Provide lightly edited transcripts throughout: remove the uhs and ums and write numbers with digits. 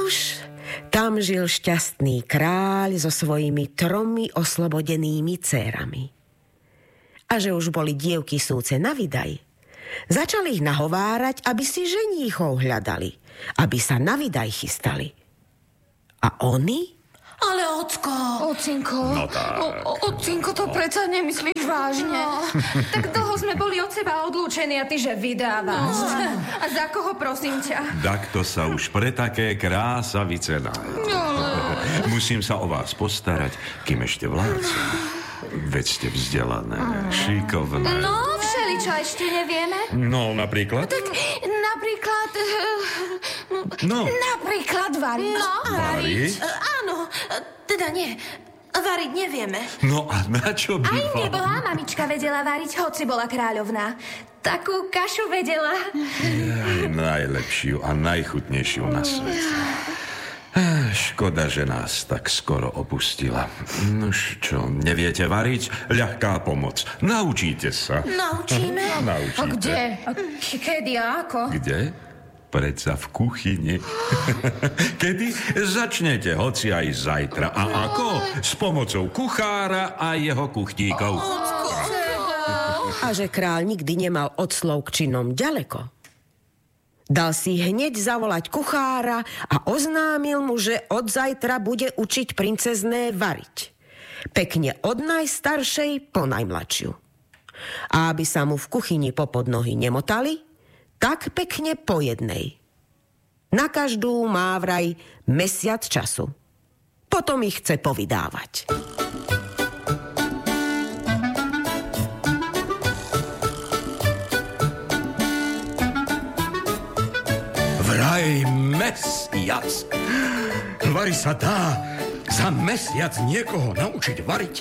Nuž, tam žil šťastný kráľ so svojimi 3 oslobodenými dcérami. A že už boli dievky súce na vydaj, začali ich nahovárať, aby si ženíchov hľadali, aby sa na vydaj chystali. A oni? Ale Ocinko, No tak. Ocinko, to predsa nemyslíš vážne. No, tak dlho sme boli od seba odlúčení a ty, že vydávaš. A za koho, prosím ťa? Takto sa už pre také krásavice nájde. Musím sa o vás postarať, kým ešte vládcem. Veď ste vzdelané, šikovné. No, všeličo ešte nevieme. No, napríklad? Tak napríklad... No. Napríklad variť. No, Variť? Áno, teda nie. Variť nevieme. No a na čo by Aj vám? nebohá mamička vedela variť, hoci bola kráľovná. Takú kašu vedela. Najlepšiu a najchutnejšiu na svete. Škoda, že nás tak skoro opustila. Nož čo, neviete variť? Ľahká pomoc. Naučíte sa. Naučíme. Naučíte. A kde? A kedy a ako? Kde? Predsa v kuchyni. Kedy? Začnete, hoci aj zajtra. A ako? S pomocou kuchára a jeho kuchtíkov. A že kráľ nikdy nemal od slov k činom ďaleko. Dal si hneď zavolať kuchára a oznámil mu, že od zajtra bude učiť princezné variť. Pekne od najstaršej po najmladšiu. A aby sa mu v kuchyni popod nohy nemotali, tak pekne po jednej. Na každú má vraj mesiac času. Potom ich chce povydávať. Vraj mesiac. Vari sa dá za mesiac niekoho naučiť variť.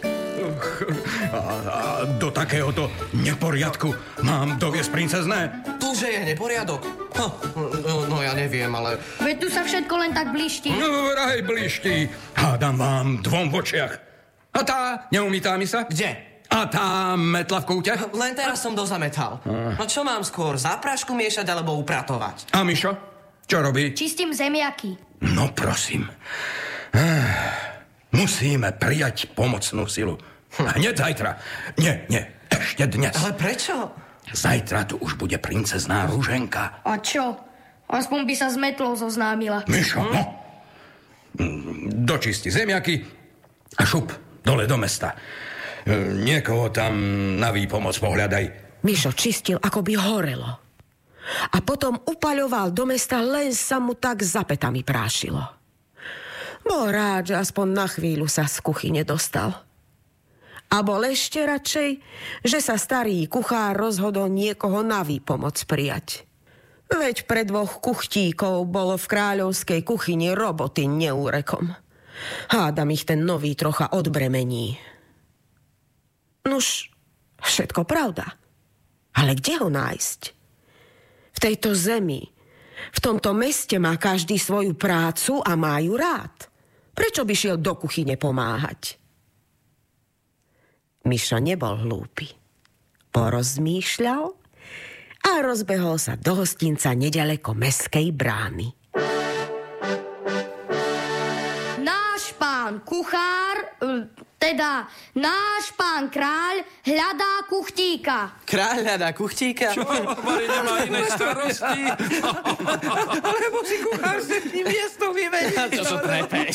A do takéhoto neporiadku mám doviesť princezné? Tu, že je neporiadok? No ja neviem, ale... Veď tu sa všetko len tak bliští. No, vraj bliští. Hádam vám 2 v očiach. A tá neumýtá mi sa? Kde? A tá metla v kúte? Len teraz som dozametal. No čo mám skôr, záprašku miešať alebo upratovať? A Mišo? Čo robí? Čistím zemiaky. No prosím. Musíme prijať pomocnú silu. Hneď zajtra. Nie, ešte dnes. Ale prečo? Zajtra tu už bude princezná Ruženka. A čo? Aspoň by sa s metlou zoznámila. Mišo, no. Dočisti zemiaky a šup dole do mesta. Niekoho tam na výpomoc pohľadaj. Mišo čistil, ako by horelo. A potom upaľoval do mesta, len sa mu tak za pätami prášilo. Bol rád, že aspoň na chvíľu sa z kuchyne dostal. A bol ešte radšej, že sa starý kuchár rozhodol niekoho na výpomoc prijať. Veď pre 2 kuchtíkov bolo v kráľovskej kuchyni roboty neúrekom. Hádam ich ten nový trocha odbremení. Nuž, všetko pravda. Ale kde ho nájsť? V tejto zemi, v tomto meste má každý svoju prácu a má ju rád. Prečo by šiel do kuchyne pomáhať? Mišo nebol hlúpy. Porozmýšľal a rozbehol sa do hostinca neďaleko mestskej brány. Náš pán kuchár, teda náš pán kráľ hľadá kuchtíka. Kráľ hľadá kuchtíka? Čo? Vari nemá iné starosti? Lebo si kuchár s tým miesto vyvedie. Čo sa trepeš?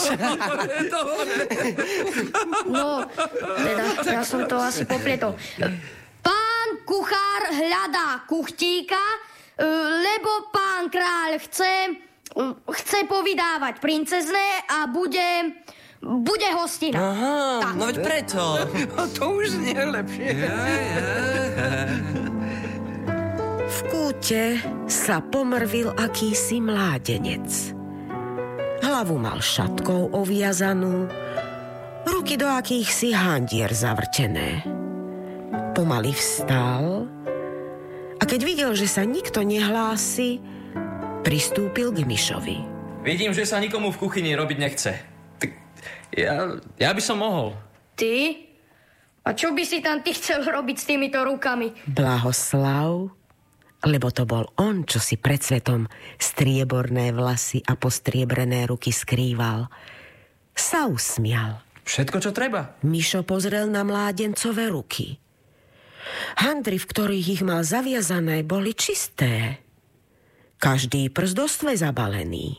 No, teda ja som to asi popletol. Pán kuchár hľadá kuchtíka, lebo pán kráľ chce povydávať princezné a bude hostina. Aha, tak. no veď preto. To už znie lepšie. V kúte sa pomrvil akýsi mládenec. Hlavu mal šatkou oviazanú, ruky do akýchsi handier zavrtené. Pomaly vstal a keď videl, že sa nikto nehlási, pristúpil k Mišovi. Vidím, že sa nikomu v kuchyni robiť nechce. Ja by som mohol. Ty? A čo by si tam ty chcel robiť s týmito rukami? Blahoslav lebo to bol on, čo si pred svetom strieborné vlasy a postriebrené ruky skrýval, sa usmial. Všetko, čo treba. Mišo pozrel na mládencové ruky. Handry, v ktorých ich mal zaviazané, boli čisté. Každý prst do stve zabalený.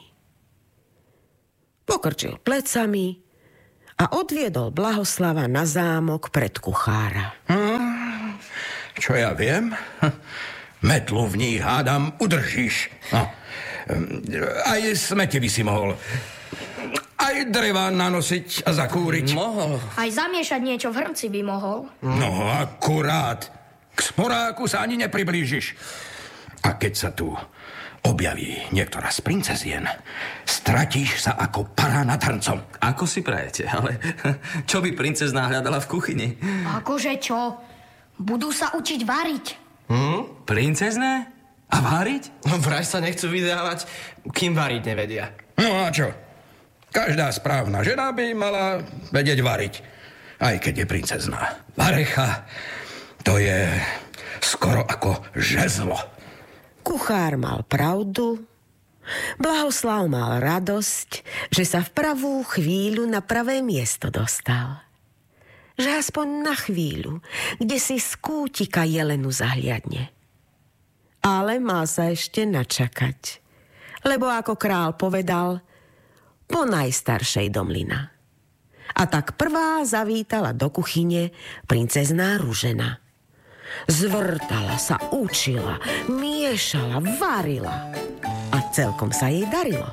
Pokrčil plecami a odviedol Blahoslava na zámok pred kuchára. Čo ja viem? Metlu v nich, hádam, udržíš. No. Aj smeti by si mohol. Aj dreva nanosiť a zakúriť. Mohol. Aj zamiešať niečo v hrnci by mohol. No, akurát. K sporáku sa ani nepriblížiš. A keď sa tu objaví niektorá z princezien, stratíš sa ako para nad hrncom. Ako si prajete, ale čo by princezná hľadala v kuchyni? Akože čo? Budú sa učiť variť. Princezné? A váriť? Vraj sa nechcú vydávať, kým variť nevedia. No a čo? Každá správna žena by mala vedieť variť. Aj keď je princezná. Varecha, to je skoro ako žezlo. Kuchár mal pravdu, Blahoslav mal radosť, že sa v pravú chvíľu na pravé miesto dostal. Že aspoň na chvíľu, kde si z kútika jelenu zahliadne. Ale má sa ešte načakať, lebo ako král povedal, po najstaršej do mlyna. A tak prvá zavítala do kuchyne princezná Ružena. Zvrtala sa, učila, miešala, varila a celkom sa jej darilo.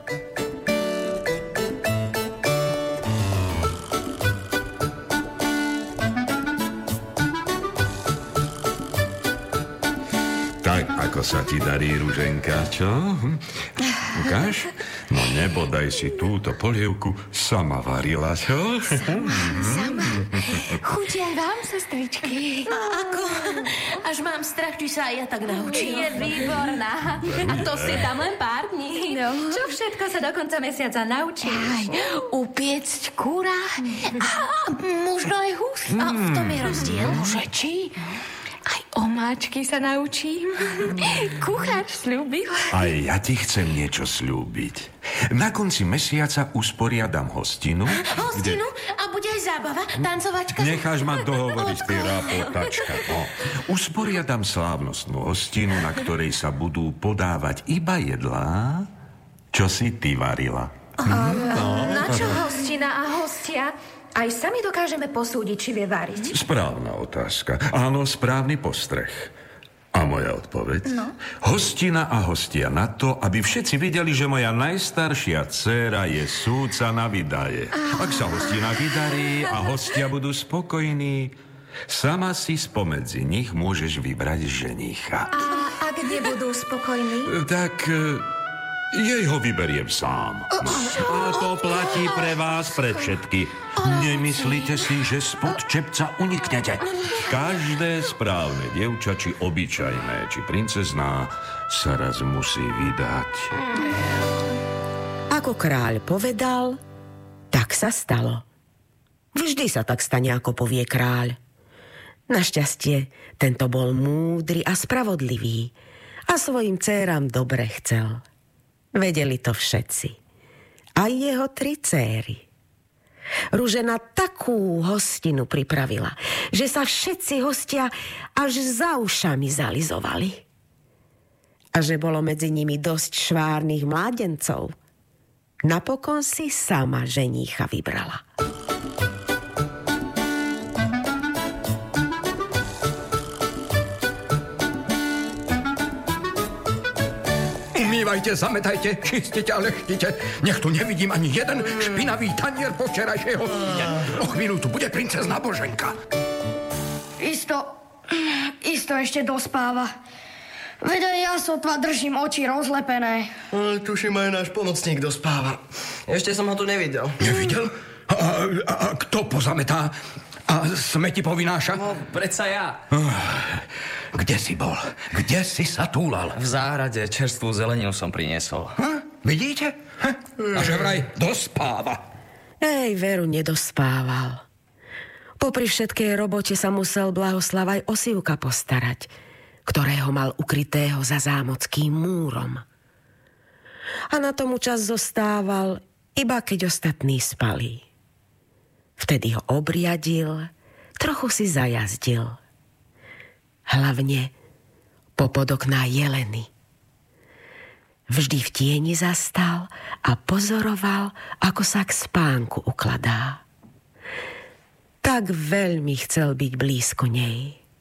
Tak, ako sa ti darí, Ruženka, čo? Ukáž? No nebodaj si túto polievku sama varila, čo? Sama. Chutí aj vám, sestričky. Ako? Až mám strach, či sa aj ja tak naučím. Je výborná. A to si tam len pár dní. No. Čo všetko sa do konca mesiaca naučíš? Aj, upiecť kúra a možno aj hus. A v tom je rozdiel, že či... Aj omáčky sa naučím. Kuchár sľúbil. Aj ja ti chcem niečo sľúbiť. Na konci mesiaca usporiadam hostinu. Hostinu? A bude aj zábava? Tancovačka? Necháš ma dohovoriť, ty rapotačka. No. Usporiadam slávnostnú hostinu, na ktorej sa budú podávať iba jedlá, čo si ty varila. Na čo hostina a hostia? Aj sami dokážeme posúdiť, či vie variť. Správna otázka. Áno, správny postreh. A moja odpoveď? No. Hostina a hostia na to, aby všetci videli, že moja najstaršia dcéra je súca na vydaje. Ak sa hostina vydarí a hostia budú spokojní, sama si spomedzi nich môžeš vybrať ženicha. A ak nebudú spokojní? Tak... jej ho vyberiem sám. A to platí pre vás, pre všetky. Nemyslíte si, že spod čepca uniknete. Každé správne dievča, či obyčajné, či princezná, sa raz musí vydať. Ako kráľ povedal, tak sa stalo. Vždy sa tak stane, ako povie kráľ. Našťastie, tento bol múdry a spravodlivý a svojim dcéram dobre chcel. Vedeli to všetci. Aj jeho 3 céry. Ružena takú hostinu pripravila, že sa všetci hostia až za ušami zalizovali. A že bolo medzi nimi dosť švárnych mládencov, napokon si sama ženícha vybrala. Umývajte, zametajte, čistite a lechtite. Nech tu nevidím ani jeden špinavý tanier po včerajšej hostine. O chvíľu tu bude princezná Boženka. Isto ešte dospáva. Veď aj ja sotva držím oči rozlepené. Tuším, aj náš pomocník dospáva. Ešte som ho tu nevidel. Nevidel? A kto pozametá? A smeti povynáša? No, predsa ja. Kde si bol? Kde si sa túlal? V záhrade čerstvú zeleninu som priniesol. Vidíte? A že vraj dospáva. Veru nedospával. Popri všetkej robote sa musel Blahoslav aj o Sivka postarať. ktorého mal ukrytého za zámockým múrom. A na tomu čas zostával, iba keď ostatní spali. Vtedy ho obriadil, trochu si zajazdil. Hlavne popod okná jeleny. Vždy v tieni zastal a pozoroval, ako sa k spánku ukladá. Tak veľmi chcel byť blízko nej.